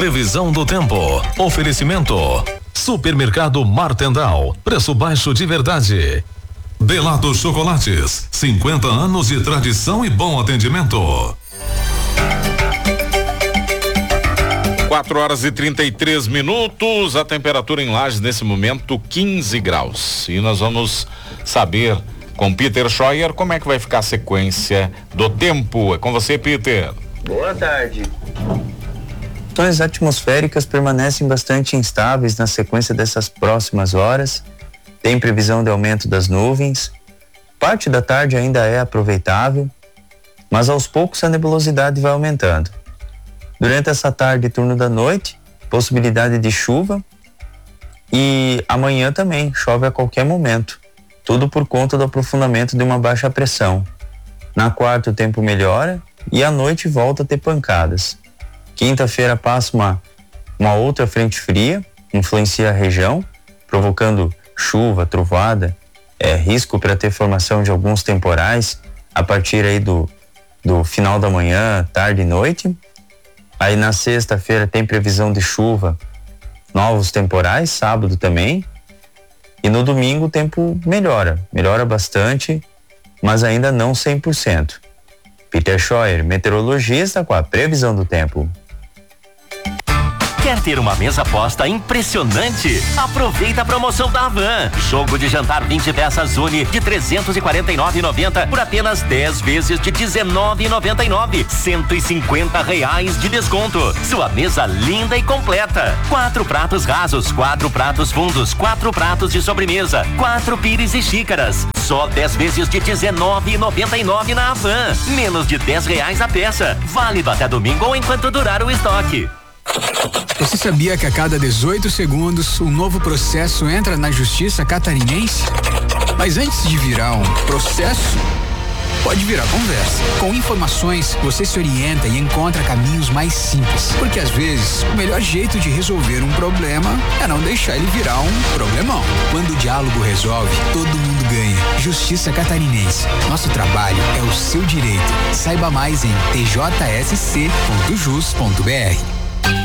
Previsão do tempo. Oferecimento. Supermercado Martendal. Preço baixo de verdade. Delato Chocolates. 50 anos de tradição e bom atendimento. 4h33. A temperatura em Lages nesse momento 15 graus. E nós vamos saber com Peter Scheuer como é que vai ficar a sequência do tempo. É com você, Peter. Boa tarde. Condições atmosféricas permanecem bastante instáveis na sequência dessas próximas horas. Tem previsão de aumento das nuvens. Parte da tarde ainda é aproveitável, mas aos poucos a nebulosidade vai aumentando. Durante essa tarde e turno da noite, possibilidade de chuva, e amanhã também chove a qualquer momento, tudo por conta do aprofundamento de uma baixa pressão. Na quarta o tempo melhora e à noite volta a ter pancadas. Quinta-feira passa uma outra frente fria, influencia a região, provocando chuva, trovoada, risco para ter formação de alguns temporais a partir aí do final da manhã, tarde e noite. Aí na sexta-feira tem previsão de chuva, novos temporais, sábado também. E no domingo o tempo melhora bastante, mas ainda não 100%. Peter Scheuer, meteorologista, com a previsão do tempo. Quer ter uma mesa posta impressionante? Aproveita a promoção da Havan. Jogo de jantar 20 peças Uni de R$349,90 por apenas 10 vezes de R$19,99. R$150 de desconto. Sua mesa linda e completa. 4 pratos rasos, 4 pratos fundos, 4 pratos de sobremesa, 4 pires e xícaras. Só 10 vezes de R$19,99 na Havan. Menos de R$10 a peça. Válido até domingo ou enquanto durar o estoque. Você sabia que a cada 18 segundos um novo processo entra na Justiça Catarinense? Mas antes de virar um processo, pode virar conversa. Com informações, você se orienta e encontra caminhos mais simples. Porque às vezes, o melhor jeito de resolver um problema é não deixar ele virar um problemão. Quando o diálogo resolve, todo mundo ganha. Justiça Catarinense. Nosso trabalho é o seu direito. Saiba mais em tjsc.jus.br.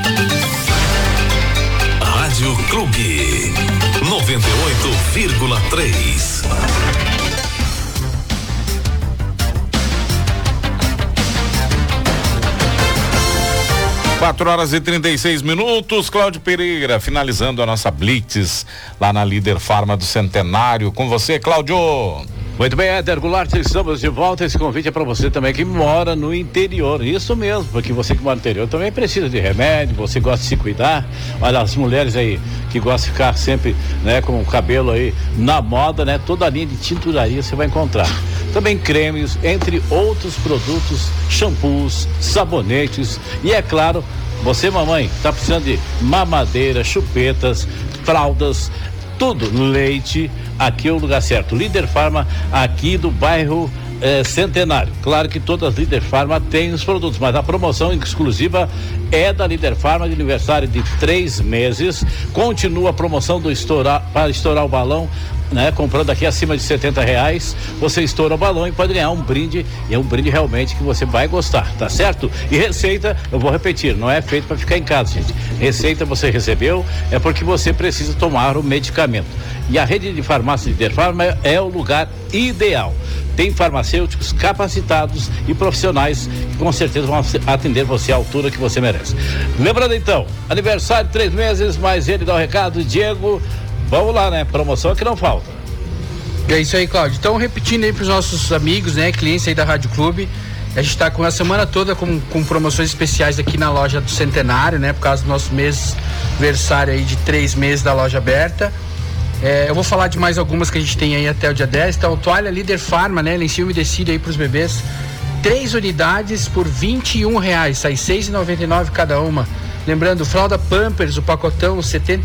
Rádio Clube 98,3. Quatro horas e 36 minutos. Cláudio Pereira, finalizando a nossa blitz lá na Líder Farma do Centenário. Com você, Cláudio. Muito bem, Éder Goulart, estamos de volta. Esse convite é para você também que mora no interior. Isso mesmo, porque você que mora no interior também precisa de remédio, você gosta de se cuidar. Olha, as mulheres aí que gostam de ficar sempre, né, com o cabelo aí na moda, né? Toda a linha de tinturaria você vai encontrar. Também cremes, entre outros produtos, shampoos, sabonetes e, é claro, você, mamãe, tá precisando de mamadeira, chupetas, fraldas, tudo, leite. Aqui é o lugar certo. Líder Farma, aqui do bairro Centenário. Claro que todas as Líder Farma têm os produtos, mas a promoção exclusiva é da Líder Farma de aniversário de 3 meses. Continua a promoção para estourar o balão, né? Comprando aqui acima de R$70, você estoura o balão e pode ganhar um brinde, e é um brinde realmente que você vai gostar, tá certo? E receita, eu vou repetir, não é feito para ficar em casa, gente. Receita você recebeu, é porque você precisa tomar o medicamento. E a rede de farmácia Líder Farma é o lugar ideal. Tem farmacêuticos capacitados e profissionais que com certeza vão atender você à altura que você merece. Lembrando então, aniversário de 3 meses, mas ele dá o recado, Diego. Vamos lá, né? Promoção que não falta. É isso aí, Cláudio. Então, repetindo aí para os nossos amigos, né? Clientes aí da Rádio Clube, a gente está com a semana toda com promoções especiais aqui na loja do Centenário, né? Por causa do nosso mês aniversário aí de 3 meses da loja aberta. Eu vou falar de mais algumas que a gente tem aí até o dia 10. Então, toalha Líder Farma, né? Lencinho umedecido aí para os bebês. 3 unidades por R$21, sai R$6,99 cada uma. Lembrando, fralda Pampers, o pacotão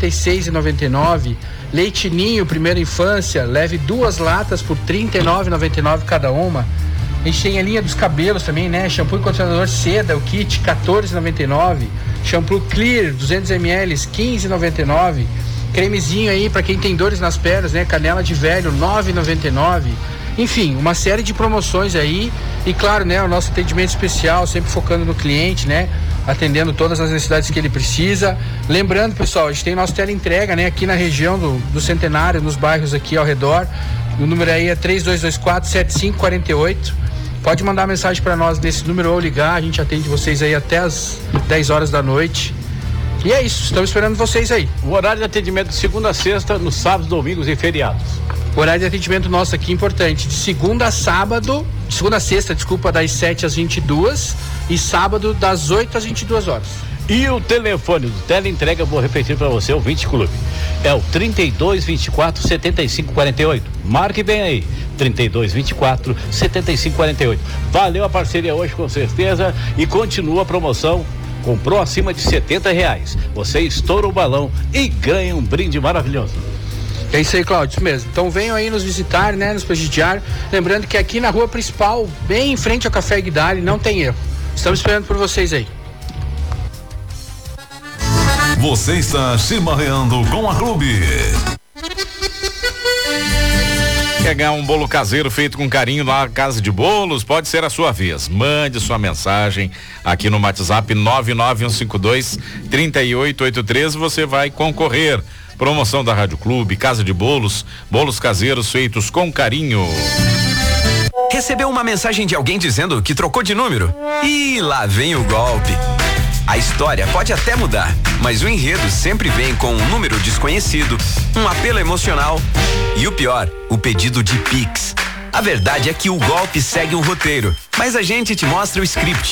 R$76,99. Leite Ninho, primeira infância, leve 2 latas por R$39,99 cada uma. A gente tem a linha dos cabelos também, né? Shampoo e condicionador seda, o kit R$14,99. Shampoo Clear, 200ml, R$15,99. Cremezinho aí para quem tem dores nas pernas, né? Canela de velho, R$9,99. Enfim, uma série de promoções aí. E claro, né? O nosso atendimento especial, sempre focando no cliente, né? atendendo todas as necessidades que ele precisa. Lembrando, pessoal, a gente tem nosso teleentrega, né, aqui na região do Centenário, nos bairros aqui ao redor. O número aí é 3224-7548. Pode mandar mensagem para nós nesse número ou ligar, a gente atende vocês aí até as 10 horas da noite. E é isso, estamos esperando vocês aí. O horário de atendimento de segunda a sexta, nos sábados, domingos e feriados. O horário de atendimento nosso aqui é importante, de segunda a sexta, das 7 às 22 e sábado das 8 às 22 horas. E o telefone do teleentrega, vou repetir para você, o 20 Clube. É o 3224-7548. Marque bem aí, 3224-7548. Valeu a parceria hoje, com certeza, e continua a promoção. Comprou acima de R$70, você estoura o balão e ganha um brinde maravilhoso. É isso aí, Cláudio, isso mesmo. Então venham aí nos visitar, né, nos prestigiar. Lembrando que aqui na rua principal, bem em frente ao Café Guidari, não tem erro. Estamos esperando por vocês aí. Você está chimarreando com a Clube. Quer ganhar um bolo caseiro feito com carinho na Casa de Bolos? Pode ser a sua vez. Mande sua mensagem aqui no WhatsApp 99152-3883. Você vai concorrer. Promoção da Rádio Clube, Casa de Bolos, bolos caseiros feitos com carinho. Recebeu uma mensagem de alguém dizendo que trocou de número? E lá vem o golpe. A história pode até mudar, mas o enredo sempre vem com um número desconhecido, um apelo emocional e o pior, o pedido de Pix. A verdade é que o golpe segue um roteiro, mas a gente te mostra o script.